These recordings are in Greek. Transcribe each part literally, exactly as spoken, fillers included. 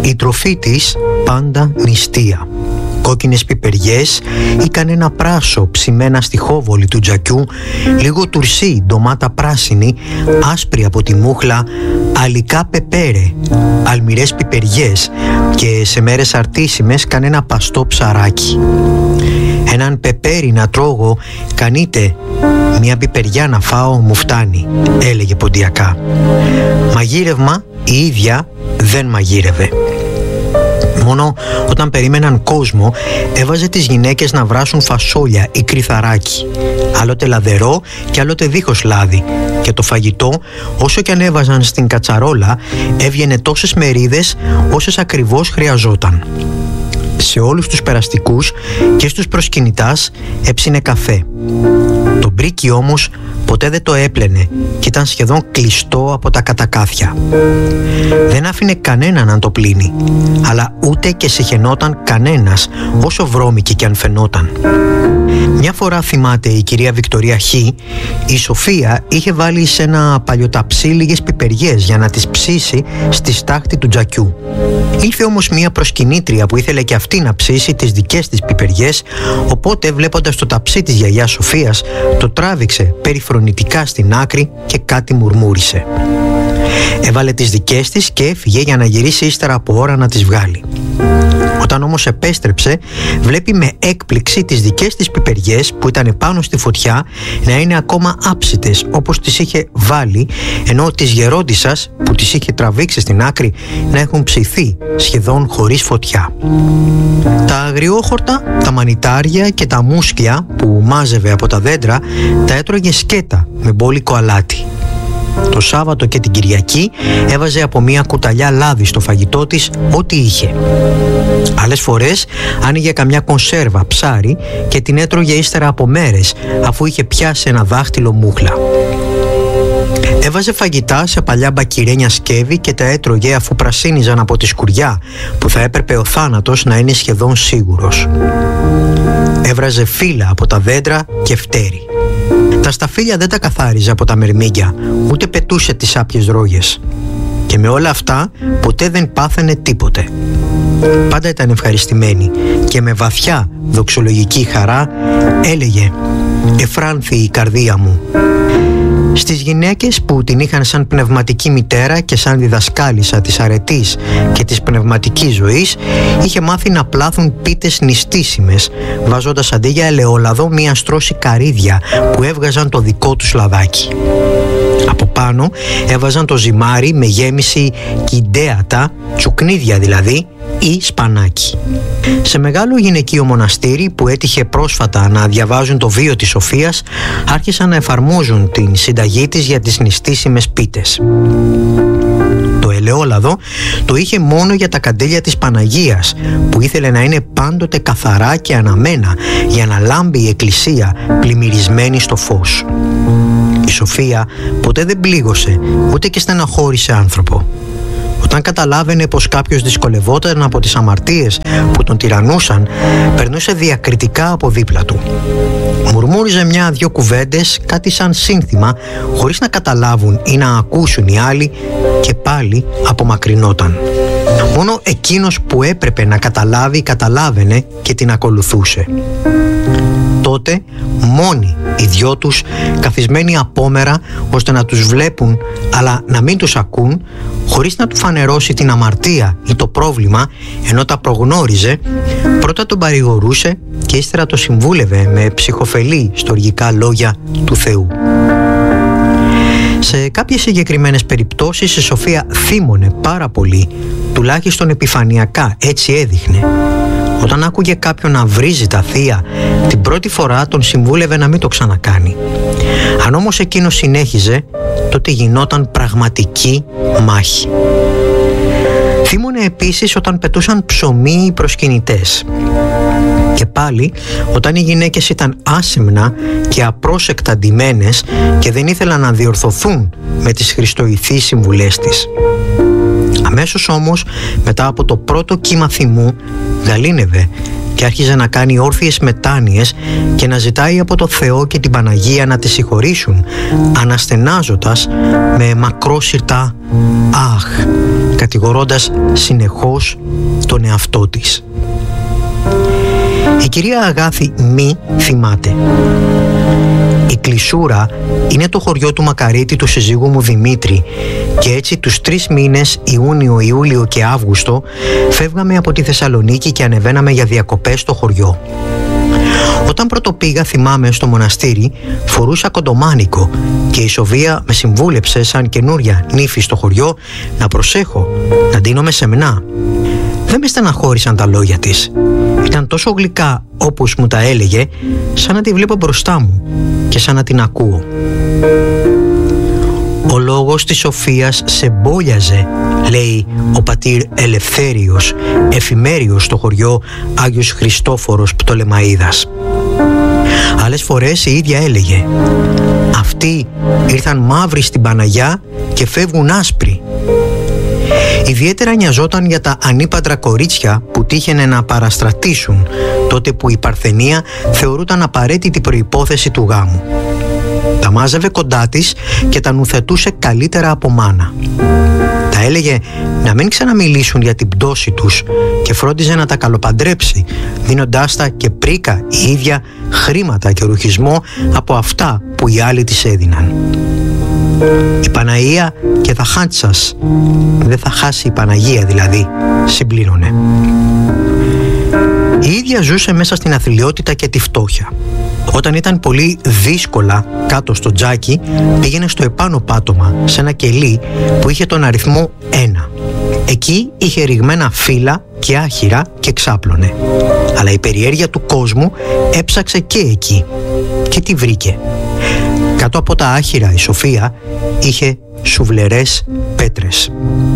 η τροφή της πάντα νηστεία. Κόκκινες πιπεριές ή κανένα πράσο ψημένα στη χόβολη του τζακιού, λίγο τουρσί, ντομάτα πράσινη, άσπρη από τη μούχλα, αλικά πεπέρε, αλμυρές πιπεριές και σε μέρες αρτήσιμες κανένα παστό ψαράκι. Έναν πεπέρι να τρώγω, κανείτε μια πιπεριά να φάω μου φτάνει, έλεγε ποντιακά. Μαγείρευμα η ίδια δεν μαγείρευε. Μόνο όταν περίμεναν κόσμο έβαζε τις γυναίκες να βράσουν φασόλια ή κρυθαράκι, άλλοτε λαδερό και άλλοτε δίχως λάδι, και το φαγητό, όσο κι αν έβαζαν στην κατσαρόλα, έβγαινε τόσες μερίδες όσες ακριβώς χρειαζόταν. Σε όλους τους περαστικούς και στους προσκυνητάς έψινε καφέ. Το μπρίκι όμως ποτέ δεν το έπλαινε και ήταν σχεδόν κλειστό από τα κατακάθια. Δεν άφηνε κανένα να το πλύνει, αλλά ούτε και συχαινόταν κανένας, όσο βρώμικη κι αν φαινόταν. Μια φορά, θυμάται η κυρία Βικτωρία Χ, η Σοφία είχε βάλει σε ένα παλιοταψί λίγες πιπεριές για να τις ψήσει στη στάχτη του τζακιού. Ήλθε όμως μια προσκυνήτρια που ήθελε και αυτή να ψήσει τις δικές της πιπεριές, οπότε βλέποντας το ταψί της γιαγιάς Σοφίας, το τράβηξε περιφρονητικά στην άκρη και κάτι μουρμούρισε. Έβαλε τις δικές της και έφυγε για να γυρίσει ύστερα από ώρα να τις βγάλει. Όταν όμως επέστρεψε, βλέπει με έκπληξη τις δικές της πιπεριές που ήταν πάνω στη φωτιά να είναι ακόμα άψητες όπως τις είχε βάλει, ενώ τις γερόντισσας που τις είχε τραβήξει στην άκρη να έχουν ψηθεί σχεδόν χωρίς φωτιά. Τα αγριόχορτα, τα μανιτάρια και τα μούσκλια που μάζευε από τα δέντρα τα έτρωγε σκέτα με μπόλικο αλάτι. Το Σάββατο και την Κυριακή έβαζε από μία κουταλιά λάδι στο φαγητό της ό,τι είχε. Άλλες φορές άνοιγε καμιά κονσέρβα ψάρι και την έτρωγε ύστερα από μέρες, αφού είχε πιάσει ένα δάχτυλο μούχλα. Έβαζε φαγητά σε παλιά μπακυρένια σκεύη και τα έτρωγε αφού πρασίνιζαν από τη σκουριά, που θα έπρεπε ο θάνατος να είναι σχεδόν σίγουρος. Έβραζε φύλλα από τα δέντρα και φτέρι. Τα σταφύλια δεν τα καθάριζε από τα μερμήγκια, ούτε πετούσε τις άπιες ρόγες. Και με όλα αυτά ποτέ δεν πάθαινε τίποτε. Πάντα ήταν ευχαριστημένη και με βαθιά δοξολογική χαρά έλεγε «Εφράνθη η καρδία μου». Στις γυναίκες που την είχαν σαν πνευματική μητέρα και σαν διδασκάλισσα της αρετής και της πνευματικής ζωής, είχε μάθει να πλάθουν πίτες νηστίσιμες, βάζοντας αντί για ελαιόλαδο μία στρώση καρύδια που έβγαζαν το δικό τους λαδάκι. Από πάνω έβαζαν το ζυμάρι με γέμιση κιντέατα, τσουκνίδια δηλαδή, ή σπανάκι. Σε μεγάλο γυναικείο μοναστήρι που έτυχε πρόσφατα να διαβάζουν το βίο της Σοφίας, άρχισαν να εφαρμόζουν την συνταγή της για τις νηστίσιμες πίτες. Το ελαιόλαδο το είχε μόνο για τα καντήλια της Παναγίας, που ήθελε να είναι πάντοτε καθαρά και αναμένα για να λάμπει η εκκλησία πλημμυρισμένη στο φως. Η Σοφία ποτέ δεν πλήγωσε ούτε και στεναχώρησε άνθρωπο. Όταν καταλάβαινε πως κάποιος δυσκολευόταν από τις αμαρτίες που τον τυραννούσαν, περνούσε διακριτικά από δίπλα του. Μουρμούριζε μια-δυο κουβέντες, κάτι σαν σύνθημα, χωρίς να καταλάβουν ή να ακούσουν οι άλλοι, και πάλι απομακρυνόταν. Μόνο εκείνος που έπρεπε να καταλάβει καταλάβαινε και την ακολουθούσε. Τότε μόνοι οι δυο τους, καθισμένοι απόμερα ώστε να τους βλέπουν αλλά να μην τους ακούν, χωρίς να του φανερώσει την αμαρτία ή το πρόβλημα, ενώ τα προγνώριζε, πρώτα τον παρηγορούσε και ύστερα το συμβούλευε με ψυχοφελή στοργικά λόγια του Θεού. Σε κάποιες συγκεκριμένες περιπτώσεις η Σοφία θύμωνε πάρα πολύ, τουλάχιστον επιφανειακά έτσι έδειχνε. Όταν άκουγε κάποιον να βρίζει τα θεία, την πρώτη φορά τον συμβούλευε να μην το ξανακάνει. Αν όμως εκείνος συνέχιζε, τότε γινόταν πραγματική μάχη. Θύμωνε επίσης όταν πετούσαν ψωμί οι προσκυνητές. Και πάλι όταν οι γυναίκες ήταν άσημνα και απρόσεκτα ντυμένες και δεν ήθελαν να διορθωθούν με τις χριστοηθείς συμβουλές της. Αμέσως όμως, μετά από το πρώτο κύμα θυμού, γαλήνευε και άρχιζε να κάνει όρθιες μετάνοιες και να ζητάει από το Θεό και την Παναγία να τη συγχωρήσουν, αναστενάζοντας με μακρόσυρτα «Αχ», κατά κατηγορώντας συνεχώς τον εαυτό της. Η κυρία Αγάθη μη θυμάται. Η Κλεισούρα είναι το χωριό του Μακαρίτη, του συζύγου μου Δημήτρη, και έτσι τους τρεις μήνες, Ιούνιο, Ιούλιο και Αύγουστο, φεύγαμε από τη Θεσσαλονίκη και ανεβαίναμε για διακοπές στο χωριό. Όταν πρώτο πήγα, θυμάμαι, στο μοναστήρι, φορούσα κοντομάνικο και η Σοφία με συμβούλεψε σαν καινούρια νύφη στο χωριό να προσέχω, να ντύνομαι σεμνά. Δεν με στεναχώρησαν τα λόγια της. Ήταν τόσο γλυκά όπως μου τα έλεγε, σαν να τη βλέπω μπροστά μου και σαν να την ακούω. Ο λόγος της Σοφίας σε μπόλιαζε, λέει ο πατήρ Ελευθέριος, εφημέριος στο χωριό Άγιος Χριστόφορος Πτολεμαΐδας. Άλλες φορές η ίδια έλεγε: «Αυτοί ήρθαν μαύροι στην Παναγιά και φεύγουν άσπροι». Ιδιαίτερα νοιαζόταν για τα ανήπαντρα κορίτσια που τύχαινε να παραστρατήσουν, τότε που η παρθενία θεωρούταν απαραίτητη προϋπόθεση του γάμου. Τα μάζευε κοντά της και τα νουθετούσε καλύτερα από μάνα. Τα έλεγε να μην ξαναμιλήσουν για την πτώση τους και φρόντιζε να τα καλοπαντρέψει, δίνοντάς τα και πρίκα η ίδια χρήματα και ρουχισμό από αυτά που οι άλλοι της έδιναν. «Η Παναγία και θα χάντσας, δεν θα χάσει η Παναγία δηλαδή», συμπλήρωνε. Η ίδια ζούσε μέσα στην αθλιότητα και τη φτώχεια. Όταν ήταν πολύ δύσκολα κάτω στο τζάκι, πήγαινε στο επάνω πάτωμα, σε ένα κελί που είχε τον αριθμό ένα. Εκεί είχε ρηγμένα φύλλα και άχυρα και ξάπλωνε. Αλλά η περιέργεια του κόσμου έψαξε και εκεί. Και τι βρήκε? Κάτω από τα άχυρα η Σοφία είχε σουβλερές πέτρες.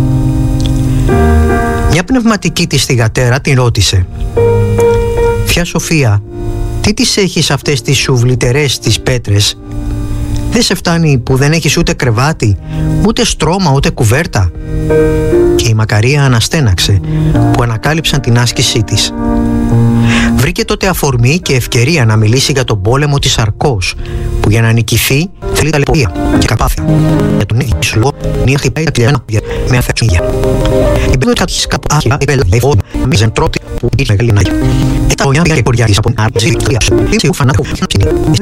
Μια πνευματική της θυγατέρα την ρώτησε: «Θεία Σοφία, τι τις έχεις αυτές τις σουβλιτερές τις πέτρες? Δεν σε φτάνει που δεν έχεις ούτε κρεβάτι, ούτε στρώμα, ούτε κουβέρτα?» Και η Μακαρία αναστέναξε που ανακάλυψαν την άσκησή της. Βρήκε τότε αφορμή και ευκαιρία να μιλήσει για τον πόλεμο της Αρκός, που για να νικηθεί θέλει ταλαιπωρία και καπάθεια. Για τον ίδιο σου λόγο, μία χτυπάει τα κλειαρένα με αθέξουν υγεία. Η πέντε κατοχής κάπου άχυρα επέλεγε η μη ζεντρώτη που είχε μεγάλη ανάγκη. Έτα ονιά και κοριάρης από την άρση της κλειάς. Λίψη ουφανάχου